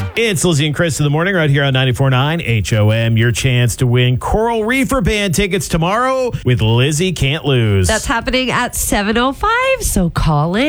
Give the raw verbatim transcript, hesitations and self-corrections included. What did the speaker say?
It's Lizzie and Chris in the morning right here on ninety-four point nine H O M. Your chance to win Coral Reefer Band tickets tomorrow with Lizzie Can't Lose. That's happening at seven oh five, so call in.